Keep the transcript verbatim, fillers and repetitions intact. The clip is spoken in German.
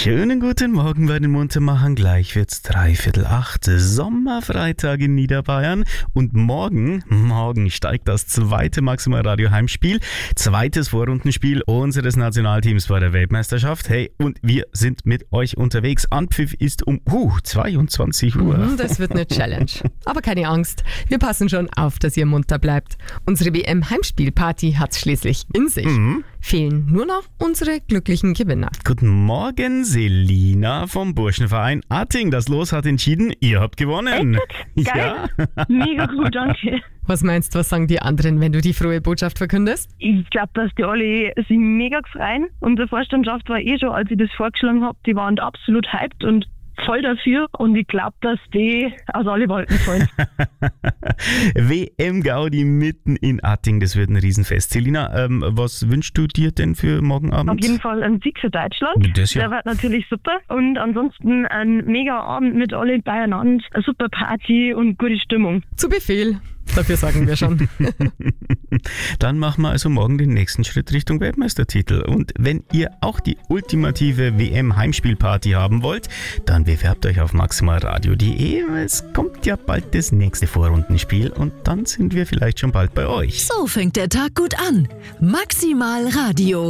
Schönen guten Morgen bei den Muntermachern. Gleich wird's dreiviertel acht. Sommerfreitag in Niederbayern. Und morgen, morgen steigt das zweite Maximal Radio Heimspiel. Zweites Vorrundenspiel unseres Nationalteams bei der Weltmeisterschaft. Hey, und wir sind mit euch unterwegs. Anpfiff ist um uh, zweiundzwanzig Uhr. Mhm, das wird eine Challenge. Aber keine Angst, wir passen schon auf, dass ihr munter bleibt. Unsere W M-Heimspielparty hat's schließlich in sich. Mhm. Fehlen nur noch unsere glücklichen Gewinner. Guten Morgen, Selina vom Burschenverein Atting. Das Los hat entschieden, ihr habt gewonnen. Echt? Geil. Ja. Mega gut, danke. Was meinst du, was sagen die anderen, wenn du die frohe Botschaft verkündest? Ich glaube, dass die alle sich mega freuen. Unsere Vorstandschaft war eh schon, als ich das vorgeschlagen habe, die waren absolut hyped und voll dafür. Und ich glaube, dass die aus alle Wolken fallen. W M-Gaudi mitten in Atting, das wird ein Riesenfest. Selina, ähm, was wünschst du dir denn für morgen Abend? Auf jeden Fall ein Sieg für Deutschland. Das ja. Der wird natürlich super. Und ansonsten ein mega Abend mit alle beieinander, eine super Party und gute Stimmung. Zu Befehl. Dafür sagen wir schon. Dann machen wir also morgen den nächsten Schritt Richtung Weltmeistertitel. Und wenn ihr auch die ultimative W M-Heimspielparty haben wollt, dann bewerbt euch auf maximalradio punkt de. Es kommt ja bald das nächste Vorrundenspiel und dann sind wir vielleicht schon bald bei euch. So fängt der Tag gut an. Maximal Radio.